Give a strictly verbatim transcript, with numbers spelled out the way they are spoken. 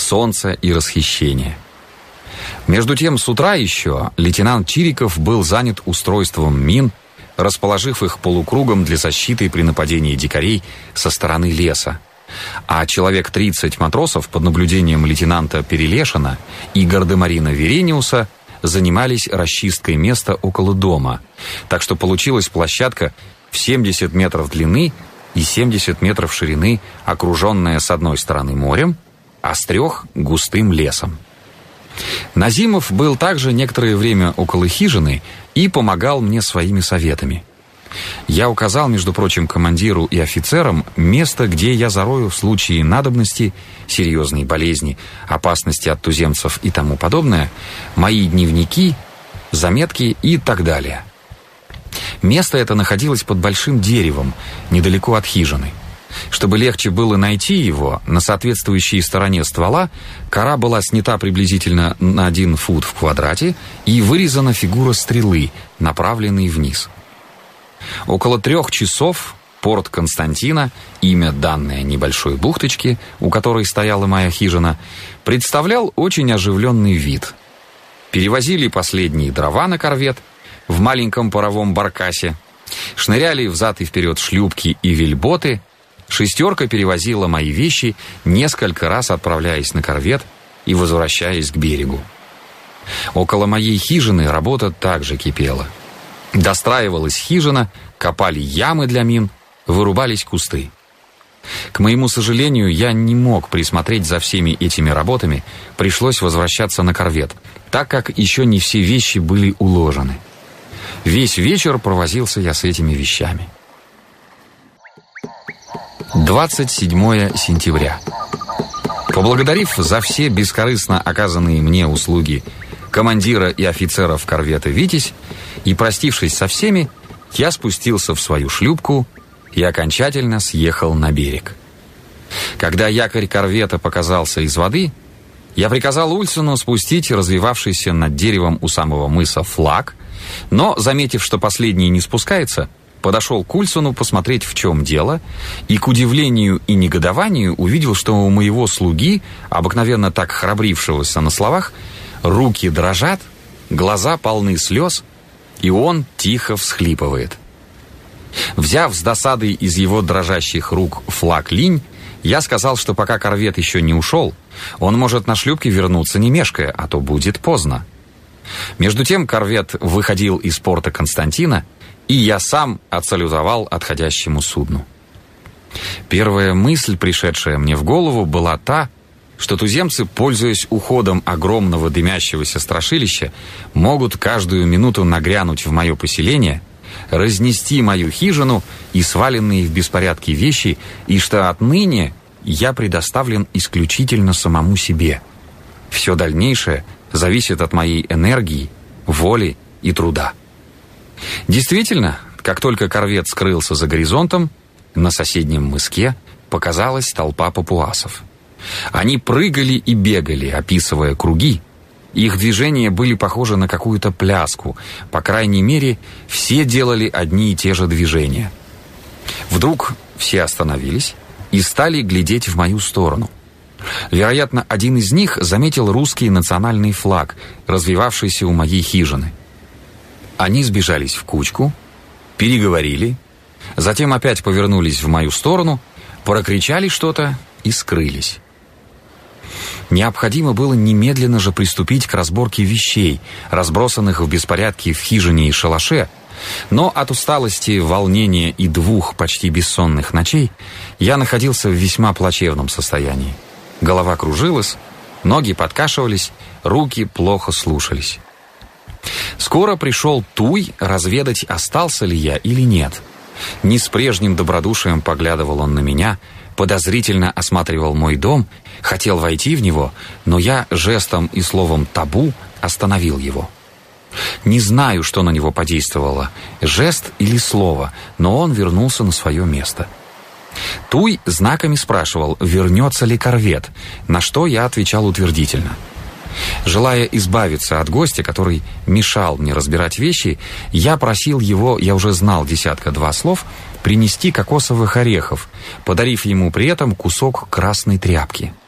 солнца и расхищения. Между тем, с утра еще лейтенант Чириков был занят устройством мин, расположив их полукругом для защиты при нападении дикарей со стороны леса. А человек тридцать матросов под наблюдением лейтенанта Перелешина и гардемарина Верениуса занимались расчисткой места около дома. Так что получилась площадка в семьдесят метров длины и семьдесят метров ширины, окруженная с одной стороны морем, а с трех — густым лесом. Назимов был также некоторое время около хижины и помогал мне своими советами. Я указал, между прочим, командиру и офицерам место, где я зарою в случае надобности, серьезной болезни, опасности от туземцев и тому подобное, мои дневники, заметки и так далее. Место это находилось под большим деревом, недалеко от хижины. Чтобы легче было найти его, на соответствующей стороне ствола кора была снята приблизительно на один фут в квадрате и вырезана фигура стрелы, направленной вниз. Около трех часов порт Константина, имя, данное небольшой бухточке, у которой стояла моя хижина, представлял очень оживленный вид. Перевозили последние дрова на корвет в маленьком паровом баркасе, шныряли взад и вперед шлюпки и вельботы. Шестерка перевозила мои вещи, несколько раз отправляясь на корвет и возвращаясь к берегу. Около моей хижины работа также кипела. Достраивалась хижина, копали ямы для мин, вырубались кусты. К моему сожалению, я не мог присмотреть за всеми этими работами, пришлось возвращаться на корвет, так как еще не все вещи были уложены. Весь вечер провозился я с этими вещами. двадцать седьмое сентября. Поблагодарив за все бескорыстно оказанные мне услуги командира и офицеров корвета «Витязь» и простившись со всеми, я спустился в свою шлюпку и окончательно съехал на берег. Когда якорь корвета показался из воды, я приказал Ульсону спустить развивавшийся над деревом у самого мыса флаг, но, заметив, что последний не спускается, подошел к Ульсону посмотреть, в чем дело, и, к удивлению и негодованию, увидел, что у моего слуги, обыкновенно так храбрившегося на словах, руки дрожат, глаза полны слез, и он тихо всхлипывает. Взяв с досадой из его дрожащих рук флаг линь, я сказал, что пока корвет еще не ушел, он может на шлюпке вернуться не мешкая, а то будет поздно. Между тем корвет выходил из порта Константина, и я сам отсалютовал отходящему судну. Первая мысль, пришедшая мне в голову, была та, что туземцы, пользуясь уходом огромного дымящегося страшилища, могут каждую минуту нагрянуть в мое поселение, разнести мою хижину и сваленные в беспорядке вещи, и что отныне я предоставлен исключительно самому себе. Все дальнейшее зависит от моей энергии, воли и труда. Действительно, как только корвет скрылся за горизонтом, на соседнем мыске показалась толпа папуасов. Они прыгали и бегали, описывая круги. Их движения были похожи на какую-то пляску. По крайней мере, все делали одни и те же движения. Вдруг все остановились и стали глядеть в мою сторону. Вероятно, один из них заметил русский национальный флаг, развевавшийся у моей хижины. Они сбежались в кучку, переговорили, затем опять повернулись в мою сторону, прокричали что-то и скрылись. Необходимо было немедленно же приступить к разборке вещей, разбросанных в беспорядке в хижине и шалаше, но от усталости, волнения и двух почти бессонных ночей я находился в весьма плачевном состоянии. Голова кружилась, ноги подкашивались, руки плохо слушались. Скоро пришел Туй разведать, остался ли я или нет. Не с прежним добродушием поглядывал он на меня, подозрительно осматривал мой дом, хотел войти в него, но я жестом и словом «табу» остановил его. Не знаю, что на него подействовало, жест или слово, но он вернулся на свое место. Туй знаками спрашивал, вернется ли корвет, на что я отвечал утвердительно. Желая избавиться от гостя, который мешал мне разбирать вещи, я просил его, я уже знал десятка-два слов, принести кокосовых орехов, подарив ему при этом кусок красной тряпки.